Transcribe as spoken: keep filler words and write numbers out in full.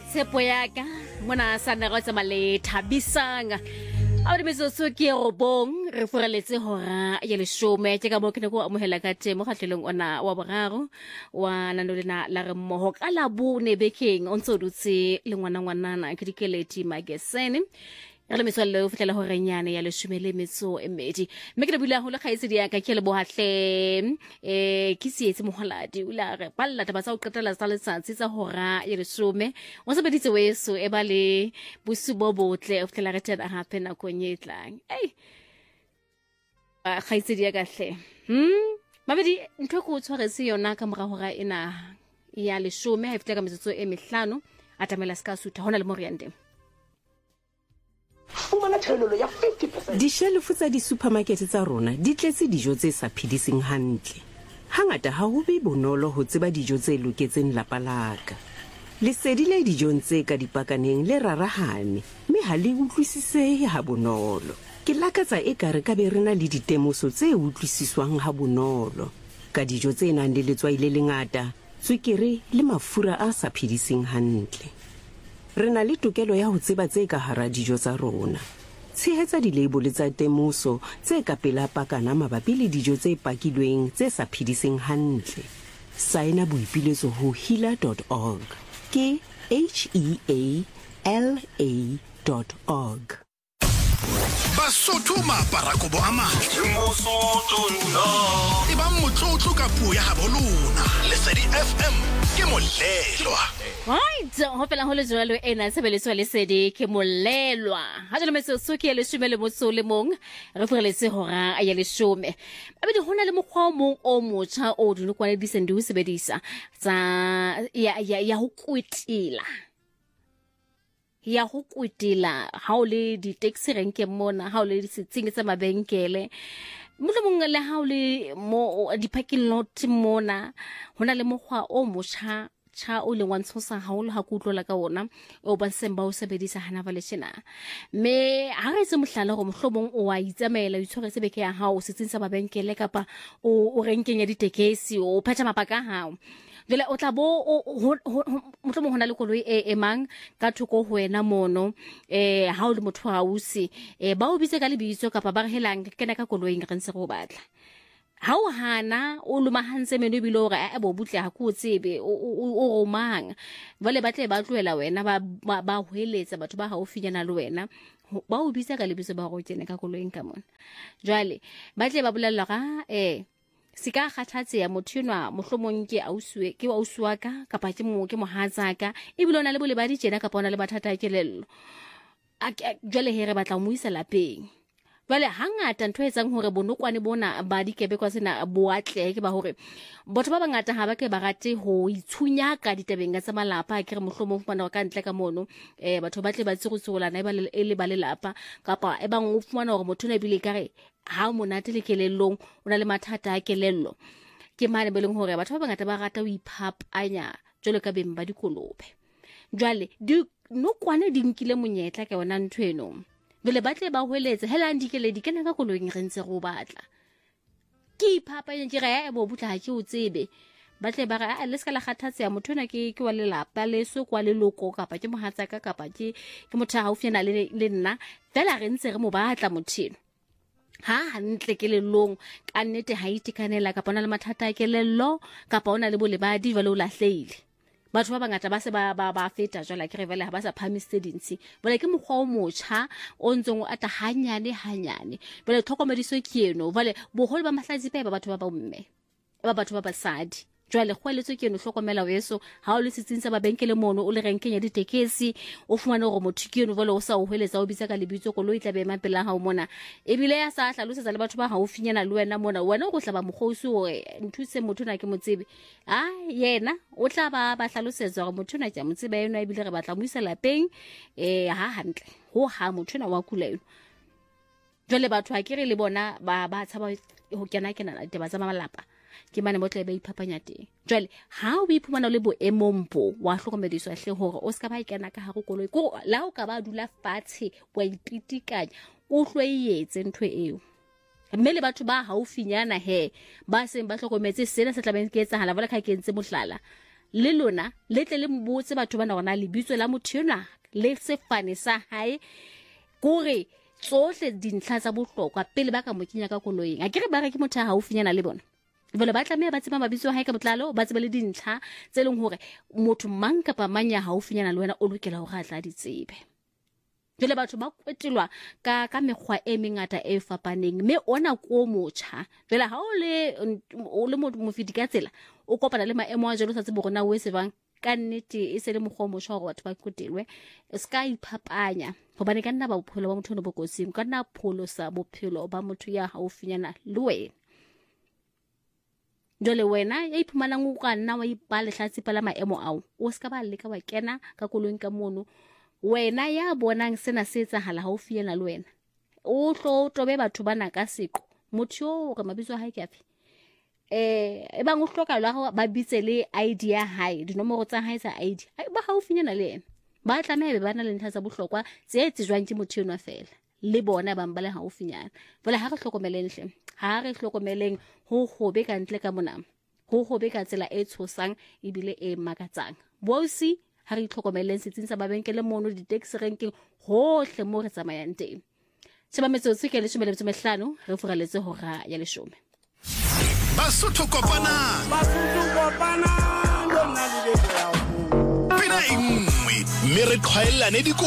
Tshepo ya ka mona sana go tsa male thabisang a re metso ke robong re foreletse hora ya leshome ke ka mo ke ne go amohela ka temo khatlelong ona wa boraro wa nanolena la re mmoho ka la bone bekeng on tso dutse le ngwana ngwanana ke dikeleti magesene re le metso le fetela hore nyane ya leshome le metso e medi mme ke re bula ho le khaetse dia ka ke le bohatle eh ke sietse moholadi o la re balla taba tsa o qetela tsa letsatsi tsa hora ya leshome o se beditse weso e ba le bosubo botle o fetela re tena hape na konyetlang ei a khaetse dia ka hle hm mabedi ntwe go tshwaretse yona ka mora hora ena ya leshome ha fetela ka metso e mehlano atamela ska sutha hona le moriande Dishelfu tsa di-supermarket tsa rona di tletse dijo tse sa phediseng hantle. Hangata ha ho be bonolo ho tseba dijo tse loketseng lapa laka. Lesedi le dijong tse ka dipakaneng le rarahane, mme ha le utlwisisehe ha bonolo. Ke lakatsa ekare ka be rena le ditemoso tse utlwisiswang ha bonolo. Ka dijo tse nang le letswai le lengata, tswekere le mafura a sa phediseng hantle. Re na le tokelo ya ho tseba tse ka hara dijo tsa rona. Tshehetsa dilabole tsa temoso tse ka pela pakana mabapi le dijo tse pakilweng tse sa phediseng hantle. Saena boipiletso ho healer dot org. Ke H E A L A dot org. Basotho maparakobo a matle e ba motlotlo ka puo ya habo lona. Lesedi F M ke molelwa right ho fela ho le jwalo ena tshebeletso lesedi ke molelwa ha jalo metso ke le shome le motso le mong re foreletse hora ya leshome ba di hona le mokgwa o mong o motjha o dino kwane disendi ho sebedisa tsa ya ya ya ho kwetila ya ho kwetila ha o le di taxi renke mona ha o le ditsinge tsa mabenkele motho mongwe le ha o le mo di parking lot mona hona le mokgwa o motjha cha o le wantshosa haolo ha kutlola ka ona o ba semba o sebedisa hana vale tshena me ha re se mohlala go mohlomong o wa itsamela itshore se beke ya hao se tsintsa mabenkele kapa o renkeng ya ditekesi o phatha mapaka hao jole o tla bo mohlomong hona le koloi e emang ka thoko ho wena mono eh ha o le motho ha usi eh ba o bitse ka lebitso kapa ba re helang kena ka koloing re ntse go batla ha o hana o loma hanse meno bile hore a bo butle ha go tsebe o romang vale batle ba tloela wena ba ba hweletsa batho ba ha o finyana le wena ba o bitsa ka lebitso ba go tsene ka koloing ka mona jwale batle ba bolella ga eh sika kgathatse ya mothinwa mohlomong ke auswe ke wa uswaka kapa ke mo ke mohatsaka e bile ona le bole ba di tjena kapa ona le bathata a kelello a jwale here batla mo isa lapeng vale hangata ntho etsang hore bonokwane bona ba dikebe kwa sena boatle ke ba hore botho ba bangata ha ba ke ba rate ho itshunya ka ditabeng tsa malapa ke re mohlomong fumana ka ntle ka mono eh batho ba tle ba tsirutsolana e ba le ba le lapa kapa e bang o fumana hore motho na bile kare ha monate le kelellong ona le mathata a kelello ke mane beleng hore batho ba bangata ba rata ho iphapanya jole ka beng ba dikolobe jwale di no kwane di nkile monyetla ke ona nthweno bele batle ba hweletse hela ndikele di kena ka koloing re ntse go batla ke iphapa ye ke re bo butla ha ke o tsebe batle ba re a le ska la kgathatse ya motho na ke ke wa le lapa le so kwa le loko kapa ke mohatsaka kapa ke ke motho ha o fiena le le nna fela re ntse re mo batla mothino ha hantle ke lelong ka nnete ha itikanela kapa ona le mathata a kelello kapa ona le bole ba di vale o lahleile batho ba bangata ba se ba ba ba feta jwala ke re vele ha ba sa phamisitse dintsi vele ke mokgwa o motjha o ntsong o ata hanyane hanyane vele tlhokomediso ke eno vele boholo ba mahlatsi pa ba batho ba ba mme ba batho ba basadi jwale kgweletso ke eno hlokomela weso ha o le sitsintsa ba benkele mono o le renkeng ya ditekesi o fumana gore motho ke eno vele o sa o hweletsa o bitsa ka lebitso koloi tla be mapela ha o mona ebile ya sa hlalosetsa le batho ba ha o finyana le wena mona wena go tla ba mogousi hore nthuse motho na ke motsebe a yena o tla ba ba hlalosetsa gore motho na ke motsebe eno ebile re batla mo isa lapeng eh ha hantle ho ha motho na wa kula eno jwale batho a kere le bona ba ba tshaba ho kena kena taba tsa malapa ke mane motle ba iphapanya teng jwale ha o iphumana le boemompo wa hlokomediso hle hore o ska ba ikena ka hare koloi go la o ka ba dula fatshe wa ipitikanya o hloyetse ntwe eo mme le batho ba haufinyana he ba seng ba hlokometse sena se tlabeng ke etsahala vela kha ke ntse mohlala le lona le tle le mbotse batho bana rona lebitso la motho yona le sefane sa hae gore tsohle dintlha tsa bohlokwa pele ba ka mo kenya ka koloing a ke re ba re ke motho ha ofinyana le bona vele ba tlameha ba tseba mabitso a hae ka botlalo ba tsebe le dintlha tse leng hore motho mang kapa mang ya ha ofinyana le wena o lokela hore a tla di tsebe jele batho ba kwetelwa ka ka mekgwa e mengata e fapaneng me ona ko motjha jele ha o le o le mofiti ka tsela o kopana le maemo a jelo sa tse borona o se bang ka nnete e se le mogwa motjha gore batho ba kwetelwe ska iphapanya hobane ka nna ba bophelo ba motho no bokotsing ka nna pholosa bophelo ba motho ya ha ofinyana le wena jole wena ya iphumanang o ka nna wa ipale hlatsi pala maemo ao o ska ba leka wa kena ka koloing ka mono wena ya bonang sena se etsahala ha ofinyana le wena o tlo tobe batho bana ka seko motho o re mabitso a hae ke afi eh e bang o hloka la ba bitse le I D ya hae dinomoro tsa hae tsa I D ba ha ofinyana le yena ba tlameha be bana le ntha tsa bohlokwa tse tsejwang ke motho yona fela le bona ba mbale ha ofinyana vele ha re hlokomeleng hle ha re hlokomeleng ho hobe ka ntle ka mona ho hobe ka tsela e tshosang ebile e makatsang bosi ha re hlokomeleng setsing sa babenkele mono di taxi ranking hohle mo re tsamayang teng tseba metsotso ke le tshimele tsomehlano re furaletse hora ya leshome Basotho kopana Basotho kopana lona le le ya Pina ingwe mme re tlhaelane di